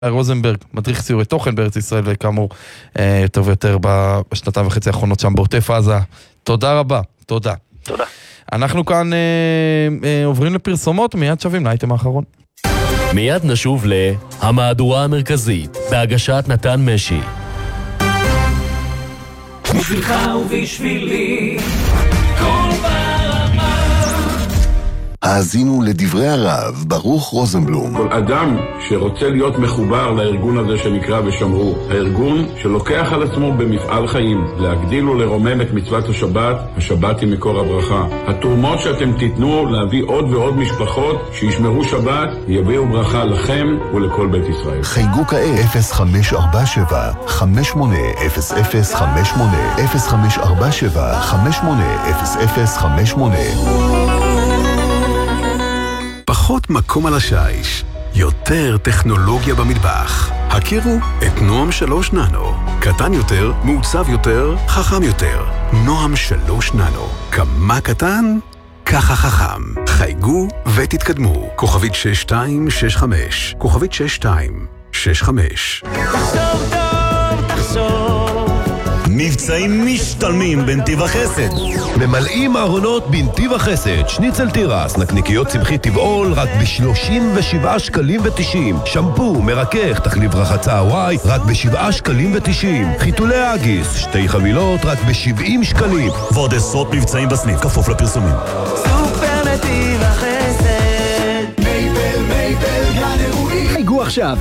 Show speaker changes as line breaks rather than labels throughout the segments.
רוזנברג, מדריך סיורי תוכן בארץ ישראל, וכאמור, יותר ויותר בשנתיים וחצי האחרונות שם בעוטף עזה. תודה רבה, תודה.
תודה.
אנחנו כאן עוברים לפרסומות, מיד שווים לאייטם האחרון.
מיד נשוב להמהדורה המרכזית, בהגשת נתן משי.
בשבילך ובשבילי, כל ברמה.
האזינו לדברי הרב ברוך רוזנבלום.
כל אדם שרוצה להיות מחובר לארגון הזה שנקרא ושמרו, הארגון שלוקח על עצמו במפעל חיים להגדיל ולרומם את מצוות השבת, השבת היא מקור הברכה. התרומות שאתם תיתנו להביא עוד ועוד משפחות שישמרו שבת, יביאו ברכה לכם ולכל בית ישראל.
חייגו כעת 0547 580058 0547 580058.
פחות מקום על השיש, יותר טכנולוגיה במטבח. הכירו את נועם 3 ננו. קטן יותר, מעוצב יותר, חכם יותר. נועם 3 ננו. כמה קטן? ככה חכם. חייגו ותתקדמו. כוכבית 6265. כוכבית 6265.
תחשוב טוב, תחשוב.
מבצעים משתלמים בנתיב החסד.
ממלאים ארונות בנתיב החסד. שניצל תירס, נקניקיות צמחי טבעול, רק ב-37 שקלים ו-90. שמפו, מרכך, תחליף רחצה הוואי, רק ב-7 שקלים ו-90. חיתולי אגיס, 2 חבילות, רק ב-70 שקלים.
ועוד עשרות מבצעים בסניף, כפוף לפרסומים.
סופר נתיב החסד. מייבל גן אירועים.
חייגו עכשיו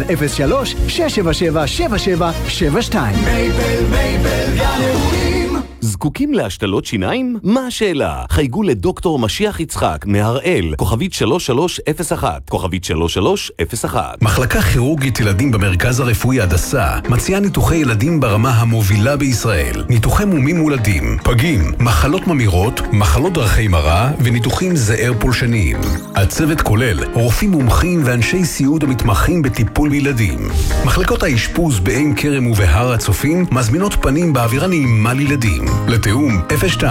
03-677-7772.
מייבל גן אירועים.
זקוקים להשתלות שיניים? מה השאלה? חייגו לדוקטור משיח יצחק מהראל, כוכבית 3301, כוכבית 3301.
מחלקה כירורגית ילדים במרכז הרפואי הדסה מציעה ניתוחי ילדים ברמה המובילה בישראל. ניתוחי מומים מולדים, פגים, מחלות ממירות, מחלות דרכי מראה וניתוחים זעיר פולשניים. הצוות כולל רופאים מומחים ואנשי סיעוד המתמחים בטיפול בילדים. מחלקות האשפוז בעין כרם ובהר הצופים מזמינות פנים באווירה נעימה לילדים. לתאום 02-6-777-168.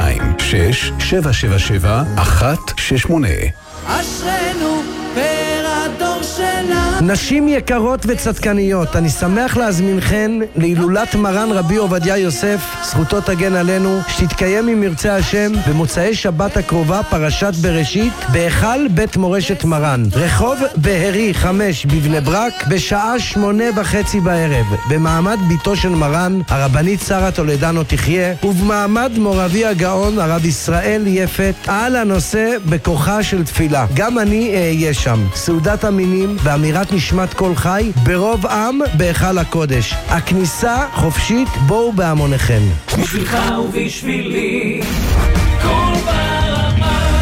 אשרנו פר הדור שלנו.
נשים יקרות וצדקניות, אני שמח להזמינכן להילולת מרן רבי עובדיה יוסף, זכותו תגן עלינו, שתתקיים אם ירצה השם במוצאי שבת הקרובה, פרשת בראשית, בהיכל בית מורשת מרן, רחוב בהרי 5 בבני ברק, בשעה 8:30 בערב, במעמד ביתו של מרן, הרבנית שרה טולדנו תחיה, ובמעמד מורבי הגאון הרב ישראל יפת, על הנושא בכוחה של תפילה. גם אני אהיה שם. סעודת המינים ואמירת נשמת כל חי ברוב עם בהיכל הקודש. הכניסה חופשית, בואו בהמוניכם.
בשבילך ובשבילי, כל ברמה.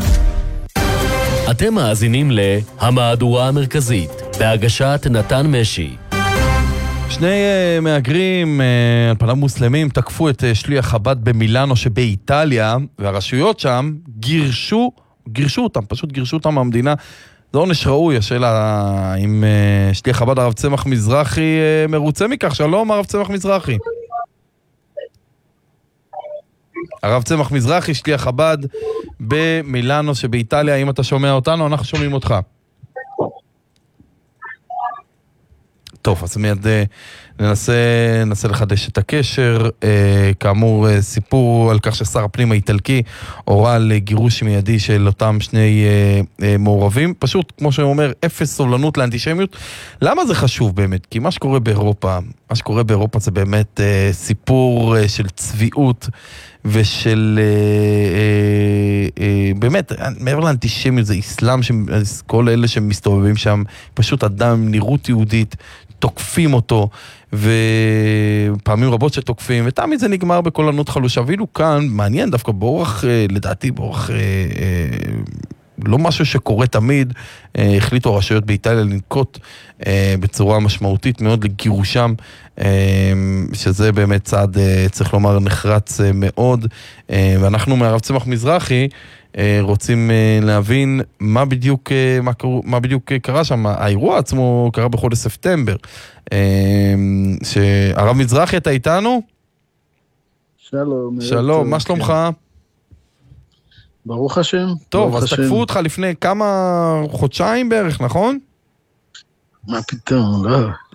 אתם מאזינים להמהדורה המרכזית, בהגשת נתן משי.
2 מהגרים, על פניו מוסלמים, תקפו את שליח חב"ד במילאנו שבאיטליה, והרשויות שם גירשו אותם, פשוט גירשו אותם מהמדינה. זה עונש ראוי. השאלה אם שליח חב"ד הרב צמח מזרחי מרוצה מכך. שלום הרב צמח מזרחי. הרב צמח מזרחי, שליח חב"ד במילאנו שבאיטליה, אם אתה שומע אותנו, אנחנו שומעים אותך. טוב, אז מיד ננסה לחדש את הקשר. כאמור, סיפור על כך ששר הפנים האיטלקי הורה על גירוש מיידי של אותם 2 מעורבים. פשוט, כמו שהוא אומר, אפס סובלנות לאנטישמיות. למה זה חשוב באמת? כי מה שקורה באירופה זה באמת סיפור של צביעות ושל באמת, מעבר לאנטישמיות, זה איסלאם, כל אלה שמסתובבים שם, פשוט אדם עם נראות יהודית, תוקפים אותו, ופעמים רבות שתוקפים, ותמיד זה נגמר בקולנות חלושה. ואילו כאן, מעניין דווקא באורח, לדעתי באורח לא משהו שקורה תמיד, החליטו הרשויות באיטליה לנקוט בצורה משמעותית מאוד לגירושם, שזה באמת צעד, צריך לומר, נחרץ מאוד. ואנחנו מהרב צמח מזרחי רוצים להבין מה בדיוק קרה שם. האירוע עצמו קרה בחודש ספטמבר. שהרב מזרחי, אתה איתנו? שלום, מה שלומך?
ברוך השם.
טוב, אז תקפו אותך לפני כמה חודשיים בערך, נכון?
מה פתאום, לא.